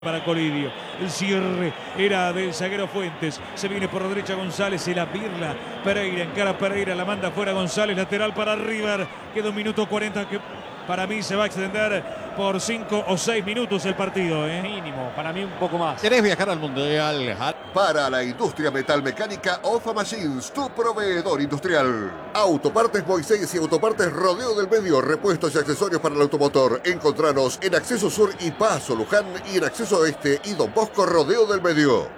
Para Colidio, el cierre era del zaguero Fuentes, se viene por la derecha González, se la birla Pereira, encara Pereira, la manda fuera González, lateral para River, queda un minuto 40 que para mí se va a extender por 5 o 6 minutos el partido. Mínimo, para mí un poco más. ¿Querés viajar al Mundial? Para la industria metalmecánica OFA Machines, tu proveedor industrial. Autopartes Moisés y Autopartes Rodeo del Medio, repuestos y accesorios para el automotor. Encontranos en Acceso Sur y Paso Luján y en Acceso Oeste y Don Bosco Rodeo del Medio.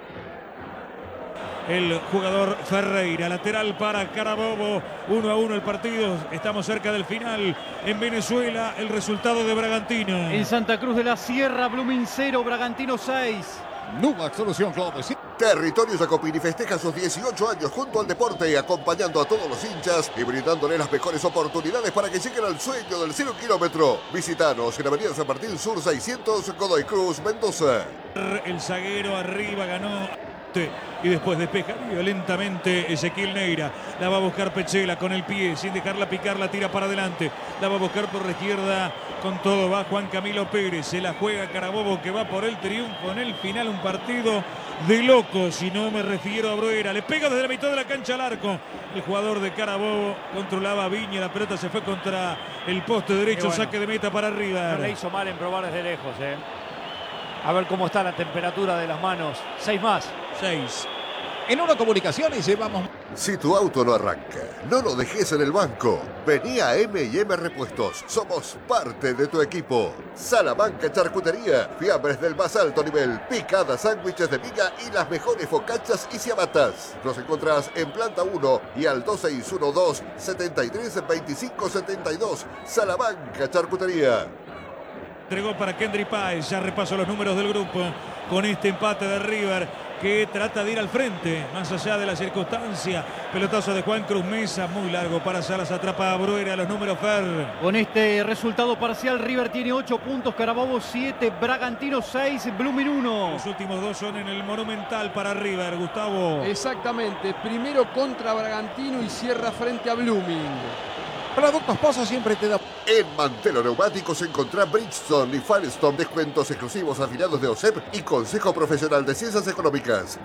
El jugador Ferreira, lateral para Carabobo, 1-1 el partido, estamos cerca del final. En Venezuela, el resultado de Bragantino. En Santa Cruz de la Sierra, Blooming 0, Bragantino 6. Numac Solución Club. Territorio Jacopini festeja sus 18 años junto al deporte, acompañando a todos los hinchas y brindándole las mejores oportunidades para que lleguen al sueño del 0 kilómetro. Visítanos en Avenida San Martín Sur 600, Godoy Cruz, Mendoza. El zaguero arriba ganó y después despeja violentamente Ezequiel Neira. La va a buscar Pechela con el pie, sin dejarla picar, la tira para adelante. La va a buscar por la izquierda, con todo va Juan Camilo Pérez. Se la juega Carabobo, que va por el triunfo en el final. Un partido de locos, si no me refiero a Bruera. Le pega desde la mitad de la cancha al arco. El jugador de Carabobo controlaba a Viña, la pelota se fue contra el poste derecho, bueno, saque de meta para arriba. No le hizo mal en probar desde lejos, A ver cómo está la temperatura de las manos. 6 más. 6. En una comunicación y llevamos. Si tu auto no arranca, no lo dejes en el banco. Vení a M&M Repuestos. Somos parte de tu equipo. Salamanca Charcutería. Fiambres del más alto nivel. Picadas, sándwiches de miga y las mejores focachas y ciabatas. Nos encontrás en Planta 1 y al 2612-732572. Salamanca Charcutería. Entregó para Kendry Páez, ya repaso los números del grupo con este empate de River que trata de ir al frente, más allá de la circunstancia. Pelotazo de Juan Cruz Mesa, muy largo para Salas, atrapa a Bruera, los números Fer. Con este resultado parcial, River tiene 8 puntos, Carabobo 7, Bragantino 6, Blooming 1. Los últimos dos son en el Monumental para River, Gustavo. Exactamente, primero contra Bragantino y cierra frente a Blooming. Productos Pozo siempre te da. En Mantelo Neumáticos encontrá Bridgestone y Firestone, descuentos exclusivos afiliados de OSEP y Consejo Profesional de Ciencias Económicas.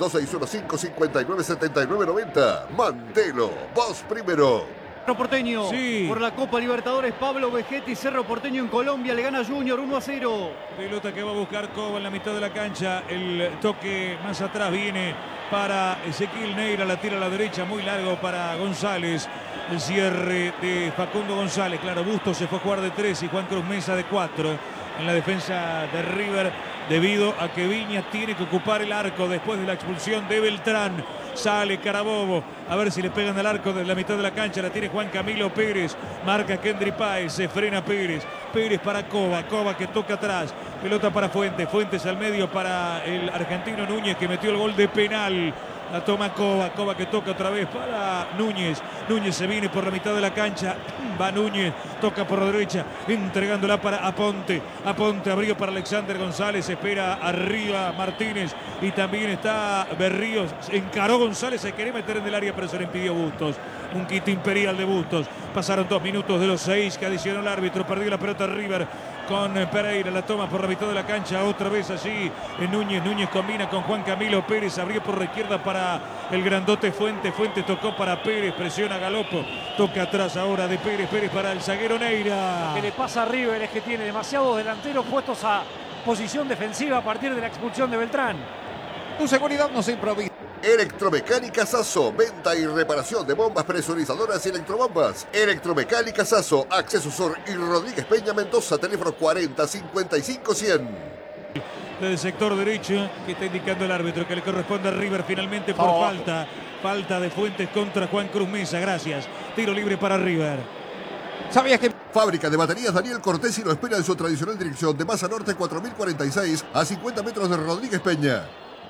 2615-597990. Mantelo, vos primero. Cerro Porteño, sí, por la Copa Libertadores, Pablo Vegetti, Cerro Porteño en Colombia, le gana Junior 1-0. Pelota que va a buscar Coba en la mitad de la cancha, el toque más atrás viene para Ezequiel Neira, la tira a la derecha, muy largo para González. El cierre de Facundo González, claro, Bustos se fue a jugar de 3 y Juan Cruz Mesa de 4 en la defensa de River, debido a que Viña tiene que ocupar el arco después de la expulsión de Beltrán. Sale Carabobo, a ver si le pegan al arco de la mitad de la cancha, la tiene Juan Camilo Pérez, marca Kendry Páez, se frena Pérez, Pérez para Coba, Coba que toca atrás, pelota para Fuentes, Fuentes al medio para el argentino Núñez que metió el gol de penal. La toma Coba, Coba que toca otra vez para Núñez. Núñez se viene por la mitad de la cancha. Va Núñez, toca por la derecha, entregándola para Aponte. Aponte abrió para Alexander González, espera arriba Martínez. Y también está Berríos. Encaró González, se quería meter en el área, pero se le impidió Bustos. Un quito imperial de Bustos. Pasaron 2 minutos de los 6 que adicionó el árbitro. Perdió la pelota River con Pereira. La toma por la mitad de la cancha. Otra vez allí Núñez. Núñez combina con Juan Camilo Pérez. Abrió por la izquierda para el grandote Fuentes. Fuentes tocó para Pérez. Presiona Galopo. Toca atrás ahora de Pérez. Pérez para el zaguero Neira. Lo que le pasa a River es que tiene demasiados delanteros puestos a posición defensiva a partir de la expulsión de Beltrán. Tu seguridad no se improvisa. Electromecánica Sasso, venta y reparación de bombas presurizadoras y electrobombas. Electromecánica Sasso, Acceso Sur y Rodríguez Peña Mendoza, teléfono 40 55 100. Desde el sector derecho que está indicando el árbitro que le corresponde a River finalmente por falta. Falta de Fuentes contra Juan Cruz Mesa, gracias. Tiro libre para River. ¿Sabías que Fábrica de baterías Daniel Cortés y lo espera en su tradicional dirección de Masa Norte 4046 a 50 metros de Rodríguez Peña?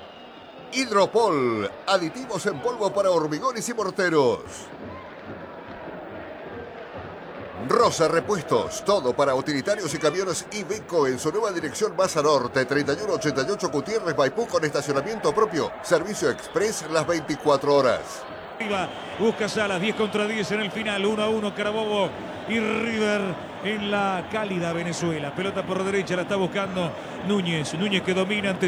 Hidropol, aditivos en polvo para hormigones y morteros. Rosa Repuestos, todo para utilitarios y camiones Iveco en su nueva dirección Masa Norte 3188 Gutiérrez Maipú con estacionamiento propio. Servicio express las 24 horas. Busca Salas, 10 contra 10 en el final, 1-1 Carabobo y River en la cálida Venezuela. Pelota por derecha, la está buscando Núñez. Núñez que domina ante